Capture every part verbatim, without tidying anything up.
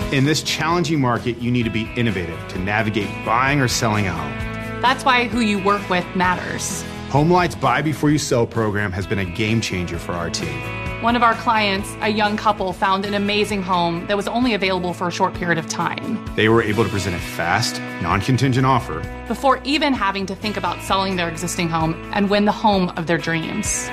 In this challenging market, you need to be innovative to navigate buying or selling a home. That's why who you work with matters. HomeLight's Buy Before You Sell program has been a game changer for our team. One of our clients, a young couple, found an amazing home that was only available for a short period of time. They were able to present a fast, non-contingent offer before even having to think about selling their existing home and win the home of their dreams.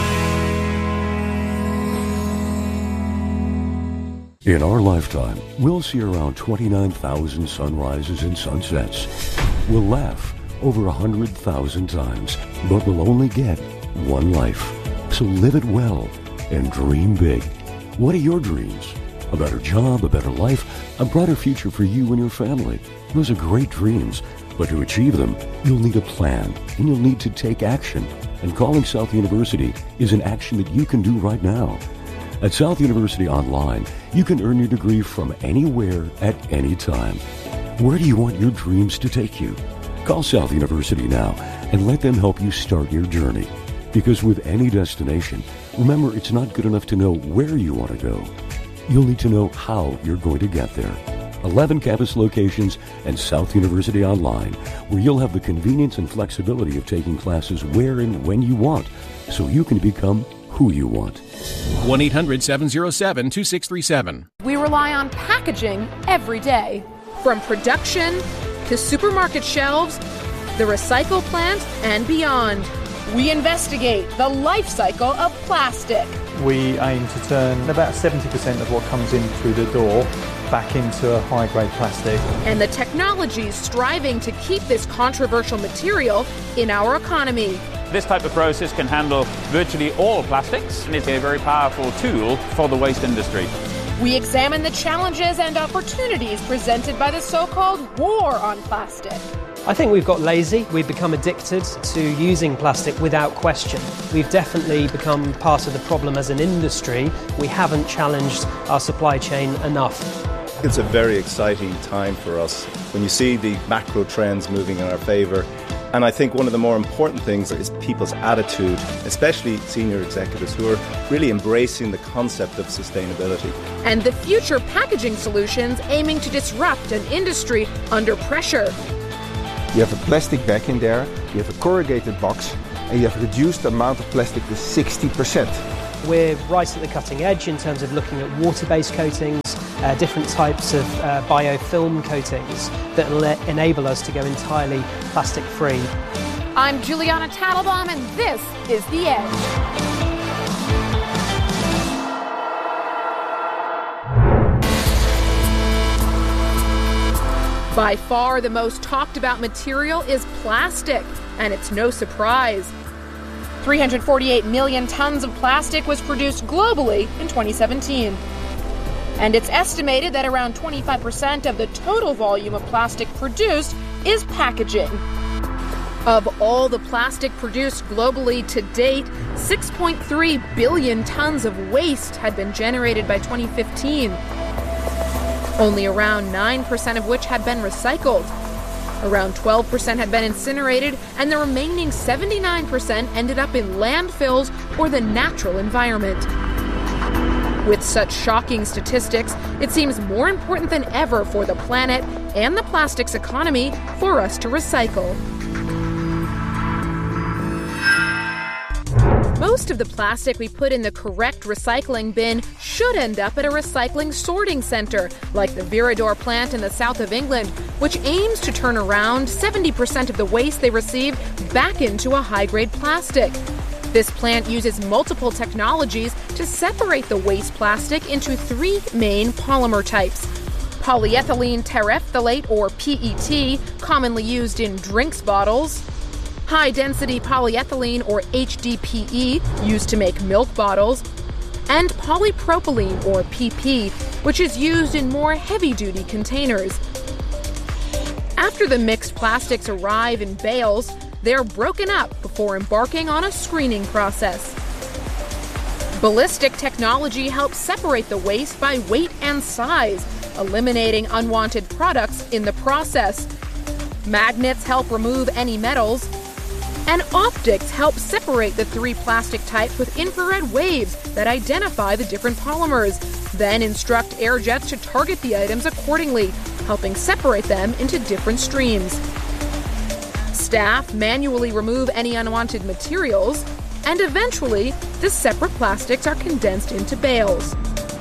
In our lifetime, we'll see around twenty-nine thousand sunrises and sunsets. We'll laugh over one hundred thousand times, but we'll only get one life. So live it well and dream big. What are your dreams? A better job, a better life, a brighter future for you and your family. Those are great dreams, but to achieve them, you'll need a plan and you'll need to take action. And calling South University is an action that you can do right now. At South University Online, you can earn your degree from anywhere at any time. Where do you want your dreams to take you? Call South University now and let them help you start your journey. Because with any destination, remember, it's not good enough to know where you want to go. You'll need to know how you're going to get there. eleven campus locations and South University Online, where you'll have the convenience and flexibility of taking classes where and when you want, so you can become who you want. one eight hundred seven oh seven two six three seven. We rely on packaging every day. From production to supermarket shelves, the recycle plant, and beyond. We investigate the life cycle of plastic. We aim to turn about seventy percent of what comes in through the door back into a high-grade plastic. And the technologies striving to keep this controversial material in our economy. This type of process can handle virtually all plastics and is a very powerful tool for the waste industry. We examine the challenges and opportunities presented by the so-called war on plastic. I think we've got lazy. We've become addicted to using plastic without question. We've definitely become part of the problem as an industry. We haven't challenged our supply chain enough. It's a very exciting time for us when you see the macro trends moving in our favour. And I think one of the more important things is people's attitude, especially senior executives who are really embracing the concept of sustainability. And the future packaging solutions aiming to disrupt an industry under pressure. You have a plastic bag in there, you have a corrugated box, and you have reduced the amount of plastic to sixty percent. We're right at the cutting edge in terms of looking at water-based coatings, uh, different types of uh, biofilm coatings that will enable us to go entirely plastic-free. I'm Juliana Tattlebaum, and this is The Edge. By far the most talked about material is plastic, and it's no surprise. three hundred forty-eight million tons of plastic was produced globally in twenty seventeen. And it's estimated that around twenty-five percent of the total volume of plastic produced is packaging. Of all the plastic produced globally to date, six point three billion tons of waste had been generated by twenty fifteen. Only around nine percent of which had been recycled. Around twelve percent had been incinerated, and the remaining seventy-nine percent ended up in landfills or the natural environment. With such shocking statistics, it seems more important than ever for the planet and the plastics economy for us to recycle. Most of the plastic we put in the correct recycling bin should end up at a recycling sorting center, like the Viridor plant in the south of England, which aims to turn around seventy percent of the waste they receive back into a high-grade plastic. This plant uses multiple technologies to separate the waste plastic into three main polymer types. Polyethylene terephthalate, or P E T, commonly used in drinks bottles. High-density polyethylene, or H D P E, used to make milk bottles, and polypropylene, or P P, which is used in more heavy-duty containers. After the mixed plastics arrive in bales, they're broken up before embarking on a screening process. Ballistic technology helps separate the waste by weight and size, eliminating unwanted products in the process. Magnets help remove any metals, and optics help separate the three plastic types with infrared waves that identify the different polymers, then instruct Airjets to target the items accordingly, helping separate them into different streams. Staff manually remove any unwanted materials, and eventually, the separate plastics are condensed into bales.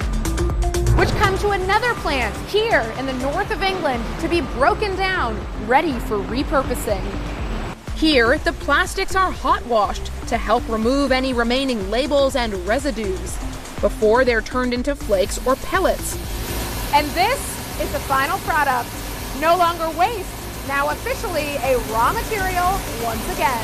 Which come to another plant here in the north of England to be broken down, ready for repurposing. Here, the plastics are hot washed to help remove any remaining labels and residues before they're turned into flakes or pellets. And this is the final product. No longer waste, now officially a raw material once again.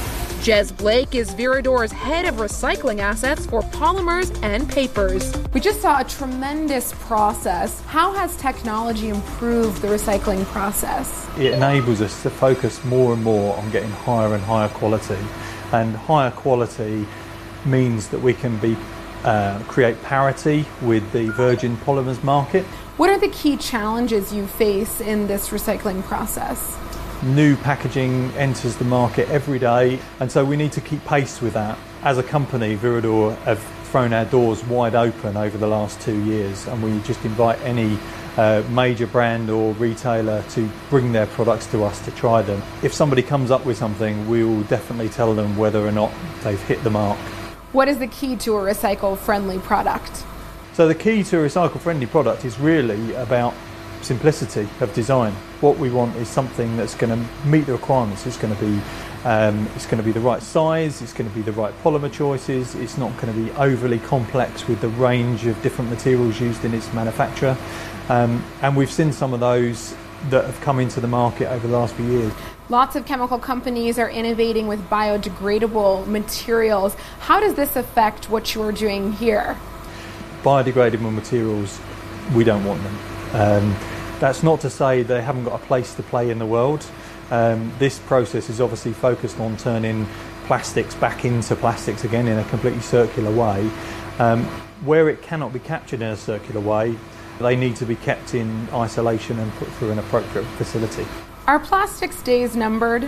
Jez Blake is Viridor's head of recycling assets for polymers and papers. We just saw a tremendous process. How has technology improved the recycling process? It enables us to focus more and more on getting higher and higher quality. And higher quality means that we can be uh, create parity with the virgin polymers market. What are the key challenges you face in this recycling process? New packaging enters the market every day, and so we need to keep pace with that. As a company, Viridor have thrown our doors wide open over the last two years, and we just invite any uh, major brand or retailer to bring their products to us to try them. If somebody comes up with something, we will definitely tell them whether or not they've hit the mark. What is the key to a recycle-friendly product? So the key to a recycle-friendly product is really about simplicity of design. What we want is something that's going to meet the requirements. It's going to be um, it's going to be the right size, it's going to be the right polymer choices, it's not going to be overly complex with the range of different materials used in its manufacture. Um, and we've seen some of those that have come into the market over the last few years. Lots of chemical companies are innovating with biodegradable materials. How does this affect what you're doing here? Biodegradable materials, we don't want them. Um, that's not to say they haven't got a place to play in the world. Um, this process is obviously focused on turning plastics back into plastics again in a completely circular way. Um, where it cannot be captured in a circular way, they need to be kept in isolation and put through an appropriate facility. Are plastics days numbered?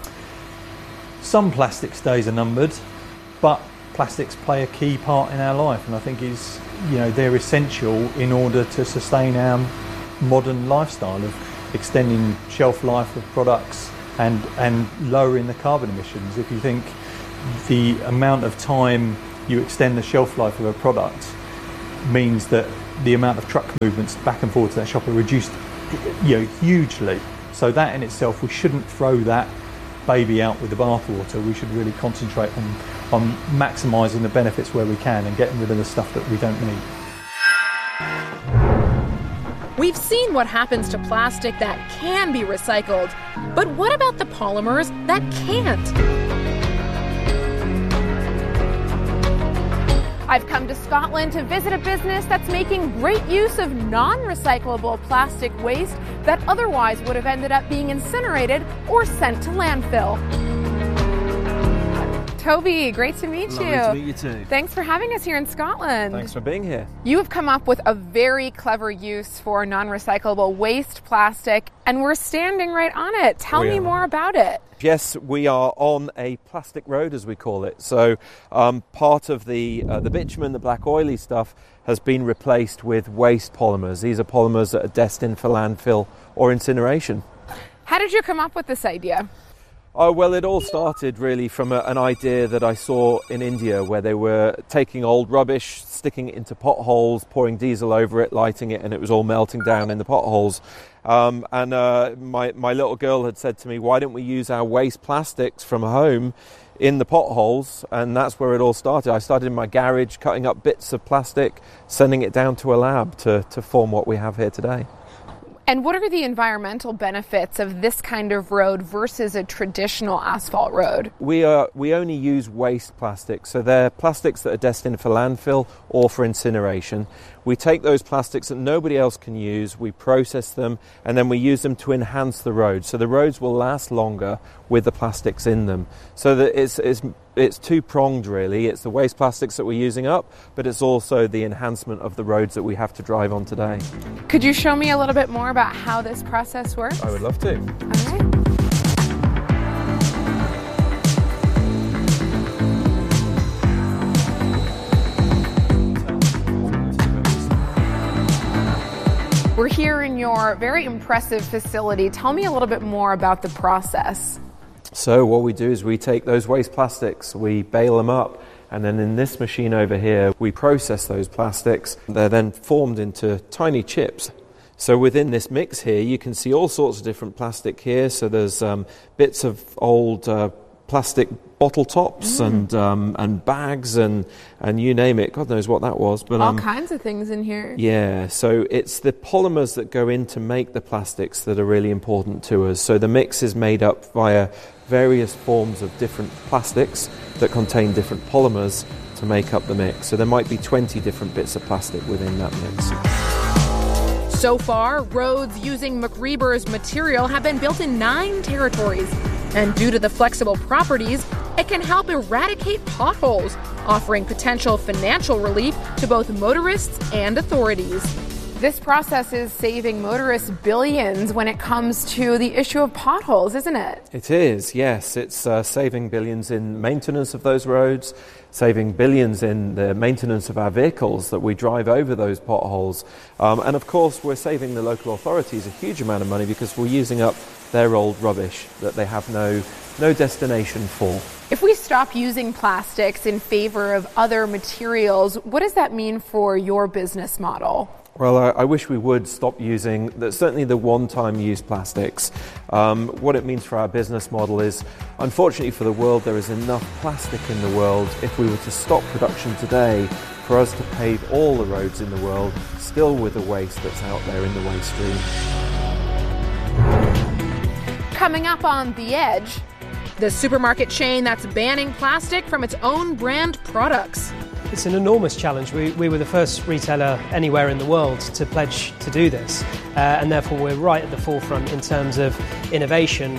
Some plastics days are numbered, but plastics play a key part in our life, and I think is you know they're essential in order to sustain our modern lifestyle of extending shelf life of products and and lowering the carbon emissions. If you think the amount of time you extend the shelf life of a product means that the amount of truck movements back and forth to that shop are reduced you know hugely. So that in itself, we shouldn't throw that baby out with the bathwater. We should really concentrate on on maximising the benefits where we can and getting rid of the stuff that we don't need. We've seen what happens to plastic that can be recycled, but what about the polymers that can't? I've come to Scotland to visit a business that's making great use of non-recyclable plastic waste that otherwise would have ended up being incinerated or sent to landfill. Toby, great to meet Lovely you. to meet you too. Thanks for having us here in Scotland. Thanks for being here. You have come up with a very clever use for non-recyclable waste plastic, and we're standing right on it. Tell We me are. more about it. Yes, we are on a plastic road, as we call it. So um, part of the uh, the bitumen, the black oily stuff, has been replaced with waste polymers. These are polymers that are destined for landfill or incineration. How did you come up with this idea? Oh, well, it all started really from a, an idea that I saw in India, where they were taking old rubbish, sticking it into potholes, pouring diesel over it, lighting it, and it was all melting down in the potholes. Um, and uh, my, my little girl had said to me, why don't we use our waste plastics from home in the potholes? And that's where it all started. I started in my garage, cutting up bits of plastic, sending it down to a lab to, to form what we have here today. And what are the environmental benefits of this kind of road versus a traditional asphalt road? We are we only use waste plastics, so they're plastics that are destined for landfill or for incineration. We take those plastics that nobody else can use, we process them, and then we use them to enhance the road. So the roads will last longer with the plastics in them. So that it's it's it's two-pronged really. It's the waste plastics that we're using up, but it's also the enhancement of the roads that we have to drive on today. Could you show me a little bit more about how this process works? I would love to. All right. We're here in your very impressive facility. Tell me a little bit more about the process. So what we do is we take those waste plastics, we bale them up, and then in this machine over here, we process those plastics. They're then formed into tiny chips. So within this mix here, you can see all sorts of different plastic here. So there's um, bits of old uh, plastic bottle tops mm. and um, and bags and, and you name it. God knows what that was. But all um, kinds of things in here. Yeah, so it's the polymers that go in to make the plastics that are really important to us. So the mix is made up via various forms of different plastics that contain different polymers to make up the mix. So there might be twenty different bits of plastic within that mix. So far, roads using MacReber's material have been built in nine territories. And due to the flexible properties, it can help eradicate potholes, offering potential financial relief to both motorists and authorities. This process is saving motorists billions when it comes to the issue of potholes, isn't it? It is, yes. It's uh, saving billions in maintenance of those roads, saving billions in the maintenance of our vehicles that we drive over those potholes. Um, and of course, we're saving the local authorities a huge amount of money because we're using up their old rubbish that they have no, no destination for. If we stop using plastics in favor of other materials, what does that mean for your business model? Well, I, I wish we would stop using the, certainly the one-time use plastics. Um, what it means for our business model is, unfortunately for the world, there is enough plastic in the world. If we were to stop production today, for us to pave all the roads in the world, still with the waste that's out there in the waste stream. Coming up on The Edge, the supermarket chain that's banning plastic from its own brand products. It's an enormous challenge. We, we were the first retailer anywhere in the world to pledge to do this, uh, and therefore we're right at the forefront in terms of innovation.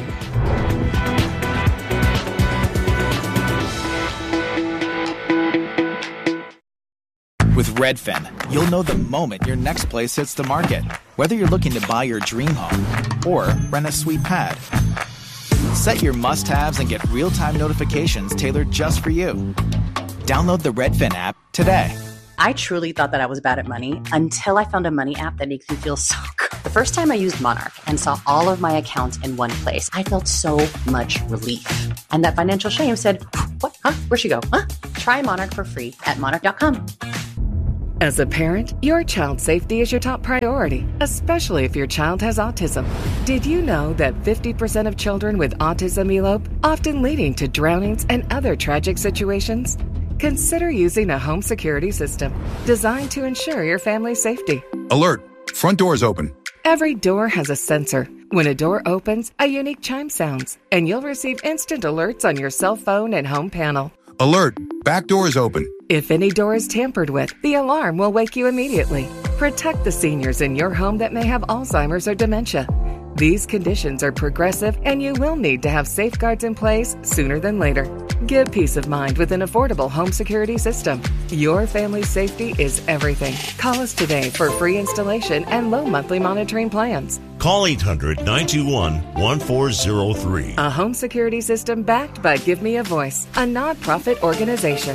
With Redfin, you'll know the moment your next place hits the market, whether you're looking to buy your dream home or rent a sweet pad. Set your must-haves and get real-time notifications tailored just for you. Download the Redfin app today. I truly thought that I was bad at money until I found a money app that makes me feel so good. The first time I used Monarch and saw all of my accounts in one place, I felt so much relief. And that financial shame said, what? Huh? Where'd she go? Huh? Try Monarch for free at monarch dot com. As a parent, your child's safety is your top priority, especially if your child has autism. Did you know that fifty percent of children with autism elope, often leading to drownings and other tragic situations? Consider using a home security system designed to ensure your family's safety. Alert! Front door's open. Every door has a sensor. When a door opens, a unique chime sounds, and you'll receive instant alerts on your cell phone and home panel. Alert! Back door is open. If any door is tampered with, the alarm will wake you immediately. Protect the seniors in your home that may have Alzheimer's or dementia. These conditions are progressive, and you will need to have safeguards in place sooner than later. Give peace of mind with an affordable home security system. Your family's safety is everything. Call us today for free installation and low monthly monitoring plans. Call eight hundred, nine two one, one four zero three. A home security system backed by Give Me a Voice, a nonprofit organization.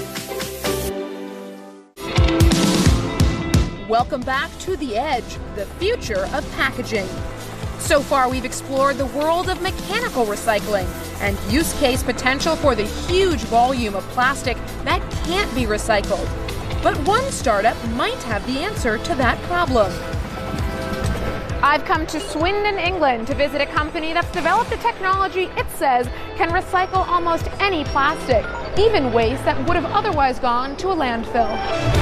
Welcome back to The Edge, the future of packaging. So far, we've explored the world of mechanical recycling and use case potential for the huge volume of plastic that can't be recycled. But one startup might have the answer to that problem. I've come to Swindon, England to visit a company that's developed a technology it says can recycle almost any plastic, even waste that would have otherwise gone to a landfill.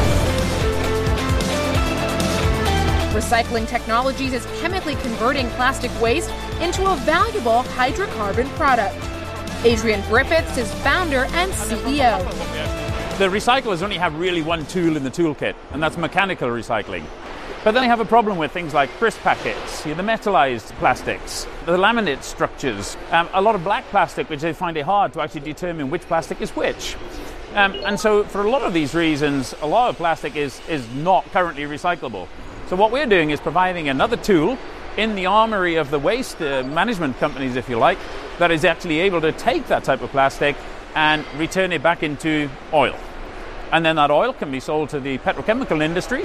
Recycling Technologies is chemically converting plastic waste into a valuable hydrocarbon product. Adrian Griffiths is founder and C E O. The recyclers only have really one tool in the toolkit, and that's mechanical recycling. But then they have a problem with things like crisp packets, you know, the metallized plastics, the laminate structures, um, a lot of black plastic, which they find it hard to actually determine which plastic is which. Um, and so for a lot of these reasons, a lot of plastic is, is not currently recyclable. So what we're doing is providing another tool in the armory of the waste uh, management companies, if you like, that is actually able to take that type of plastic and return it back into oil. And then that oil can be sold to the petrochemical industries,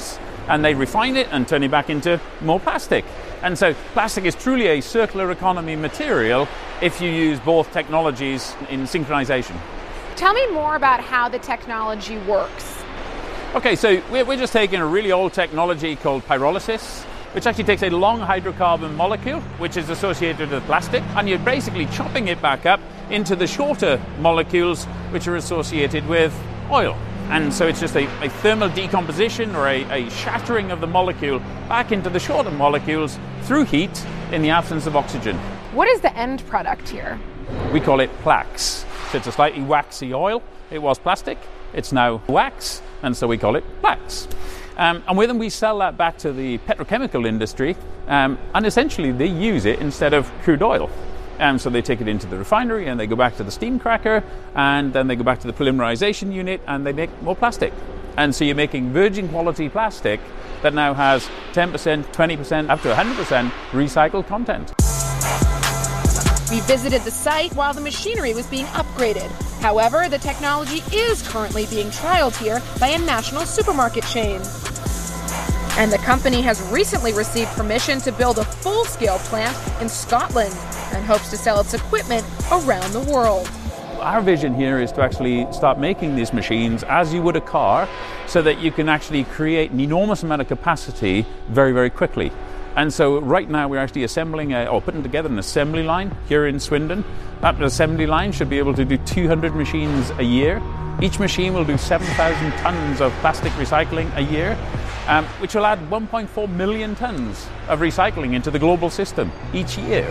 and they refine it and turn it back into more plastic. And so plastic is truly a circular economy material if you use both technologies in synchronization. Tell me more about how the technology works. Okay, so we're, we're just taking a really old technology called pyrolysis, which actually takes a long hydrocarbon molecule, which is associated with plastic, and you're basically chopping it back up into the shorter molecules, which are associated with oil. And so it's just a, a thermal decomposition or a, a shattering of the molecule back into the shorter molecules through heat in the absence of oxygen. What is the end product here? We call it plaques. So it's a slightly waxy oil. It was plastic. It's now wax, and so we call it plaques. Um, and with them, we sell that back to the petrochemical industry, um, and essentially they use it instead of crude oil. Um, so they take it into the refinery, and they go back to the steam cracker, and then they go back to the polymerization unit, and they make more plastic. And so you're making virgin quality plastic that now has ten percent, twenty percent, up to one hundred percent recycled content. We visited the site while the machinery was being upgraded. However, the technology is currently being trialed here by a national supermarket chain. And the company has recently received permission to build a full-scale plant in Scotland and hopes to sell its equipment around the world. Our vision here is to actually start making these machines as you would a car, so that you can actually create an enormous amount of capacity very, very quickly. And so right now we're actually assembling a, or putting together an assembly line here in Swindon. That assembly line should be able to do two hundred machines a year. Each machine will do seven thousand tons of plastic recycling a year, um, which will add one point four million tons of recycling into the global system each year.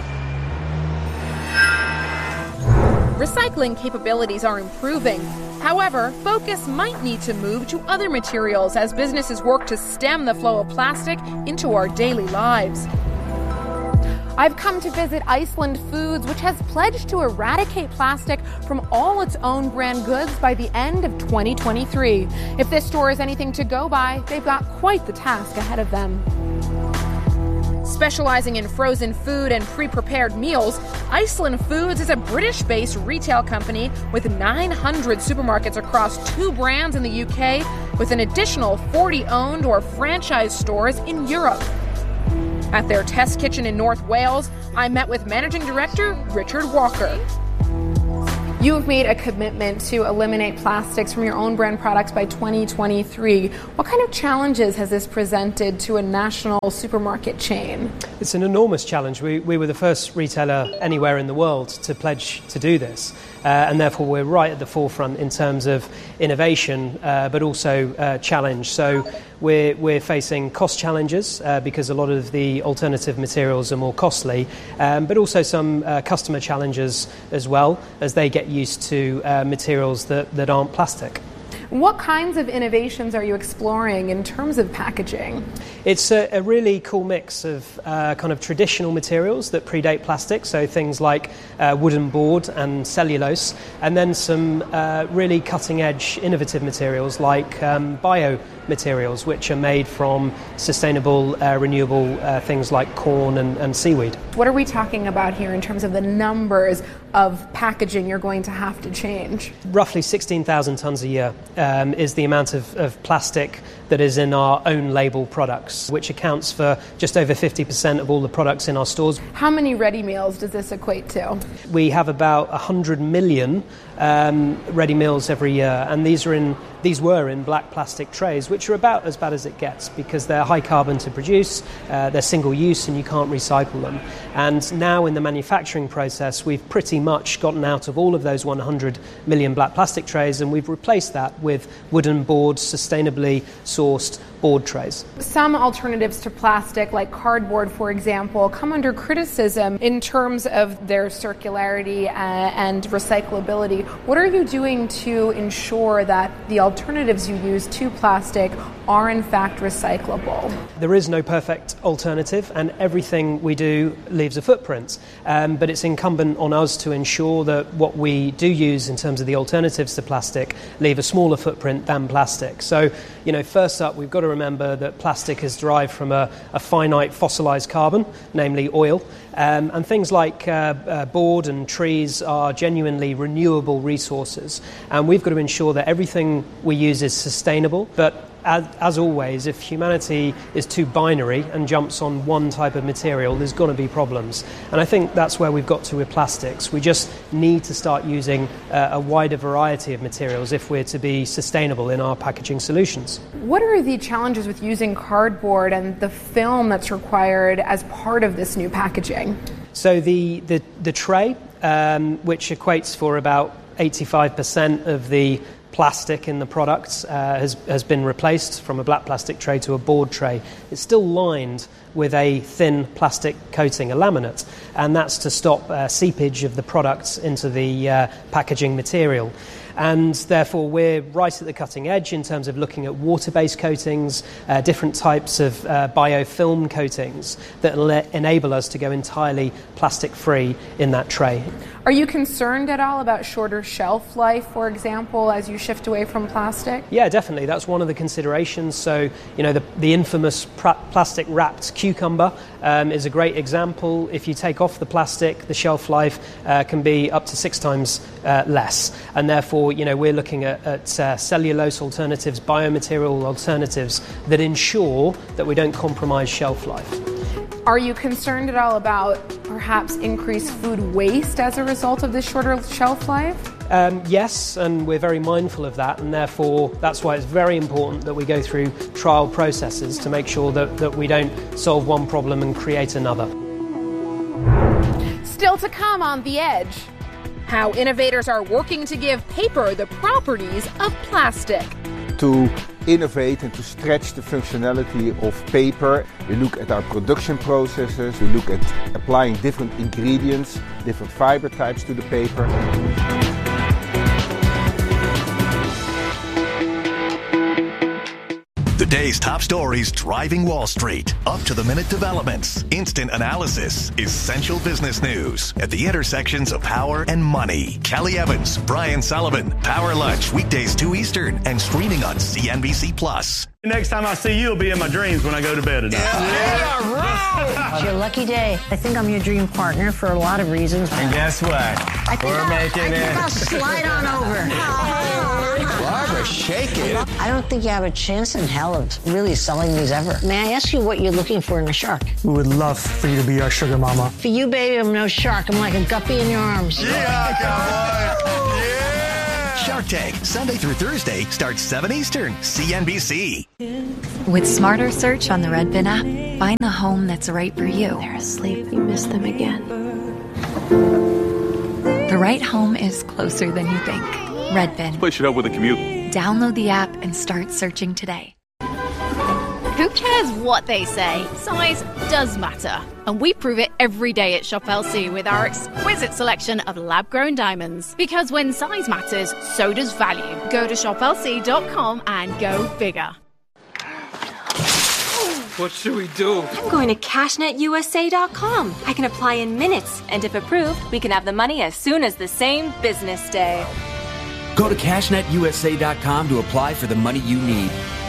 Recycling capabilities are improving. However, focus might need to move to other materials as businesses work to stem the flow of plastic into our daily lives. I've come to visit Iceland Foods, which has pledged to eradicate plastic from all its own brand goods by the end of twenty twenty-three. If this store is anything to go by, they've got quite the task ahead of them. Specializing in frozen food and pre-prepared meals, Iceland Foods is a British-based retail company with nine hundred supermarkets across two brands in the U K, with an additional forty owned or franchise stores in Europe. At their test kitchen in North Wales, I met with Managing Director Richard Walker. You have made a commitment to eliminate plastics from your own brand products by twenty twenty-three. What kind of challenges has this presented to a national supermarket chain? It's an enormous challenge. We, we were the first retailer anywhere in the world to pledge to do this. Uh, and therefore we're right at the forefront in terms of innovation, uh, but also uh, challenge. So we're, we're facing cost challenges uh, because a lot of the alternative materials are more costly, um, but also some uh, customer challenges as well as they get used to uh, materials that, that aren't plastic. What kinds of innovations are you exploring in terms of packaging? It's a, a really cool mix of uh, kind of traditional materials that predate plastic, so things like uh, wooden board and cellulose, and then some uh, really cutting-edge innovative materials like um, biomaterials, which are made from sustainable, uh, renewable uh, things like corn and, and seaweed. What are we talking about here in terms of the numbers of packaging you're going to have to change? Roughly sixteen thousand tonnes a year um, is the amount of, of plastic that is in our own label products, which accounts for just over fifty percent of all the products in our stores. How many ready meals does this equate to? We have about one hundred million um, ready meals every year, and these are in these were in black plastic trays, which are about as bad as it gets because they're high carbon to produce, uh, they're single use, and you can't recycle them. And now in the manufacturing process, we've pretty much gotten out of all of those one hundred million black plastic trays, and we've replaced that with wooden boards, sustainably sourced board trays. Some alternatives to plastic, like cardboard, for example, come under criticism in terms of their circularity and recyclability. What are you doing to ensure that the alternatives you use to plastic are in fact recyclable? There is no perfect alternative, and everything we do leaves a footprint. Um, but it's incumbent on us to ensure that what we do use in terms of the alternatives to plastic leave a smaller footprint than plastic. So, you know, first up, we've got to remember that plastic is derived from a, a finite fossilized carbon, namely oil. Um, and things like uh, uh, board and trees are genuinely renewable resources. And we've got to ensure that everything we use is sustainable, but as, as always, if humanity is too binary and jumps on one type of material, there's going to be problems. And I think that's where we've got to with plastics. We just need to start using uh, a wider variety of materials if we're to be sustainable in our packaging solutions. What are the challenges with using cardboard and the film that's required as part of this new packaging? So the, the, the tray, um, which equates for about eighty-five percent of the plastic in the products, uh, has, has been replaced from a black plastic tray to a board tray. It's still lined with a thin plastic coating, a laminate, and that's to stop uh, seepage of the products into the uh, packaging material. And therefore we're right at the cutting edge in terms of looking at water-based coatings, uh, different types of uh, biofilm coatings that le- enable us to go entirely plastic-free in that tray. Are you concerned at all about shorter shelf life, for example, as you shift away from plastic? Yeah, definitely. That's one of the considerations. So, you know, the, the infamous pra- plastic-wrapped cucumber um, is a great example. If you take off the plastic, the shelf life uh, can be up to six times uh, less. And therefore, you know, we're looking at, at uh, cellulose alternatives, biomaterial alternatives that ensure that we don't compromise shelf life. Are you concerned at all about perhaps increased food waste as a result of this shorter shelf life? Um, yes, and we're very mindful of that, and therefore that's why it's very important that we go through trial processes to make sure that, that we don't solve one problem and create another. Still to come on The Edge. How innovators are working to give paper the properties of plastic. To innovate and to stretch the functionality of paper, we look at our production processes, we look at applying different ingredients, different fiber types to the paper. The day's top stories driving Wall Street. Up-to-the-minute developments. Instant analysis. Essential business news. At the intersections of power and money. Kelly Evans, Brian Sullivan. Power Lunch. Weekdays two Eastern. And streaming on C N B C Plus. Next time I see you, it'll be in my dreams when I go to bed at night. Yeah, right. It's your lucky day. I think I'm your dream partner for a lot of reasons. And guess what? I think We're I'll, making I it. think I'll slide on over. Barbara, shake it. I don't think you have a chance in hell of really selling these ever. May I ask you what you're looking for in a shark? We would love for you to be our sugar mama. For you, baby, I'm no shark. I'm like a guppy in your arms. Yeah, cowboy. Yeah. Shark Tank, Sunday through Thursday, starts seven Eastern, C N B C. With Smarter Search on the Redfin app, find the home that's right for you. They're asleep. You miss them again. The right home is closer than you think. Redfin. Push it up with a commute. Download the app and start searching today. Who cares what they say? Size does matter. And we prove it every day at Shop L C with our exquisite selection of lab-grown diamonds. Because when size matters, so does value. Go to shop L C dot com and go bigger. What should we do? I'm going to cash net U S A dot com. I can apply in minutes, and if approved, we can have the money as soon as the same business day. Go to cash net U S A dot com to apply for the money you need.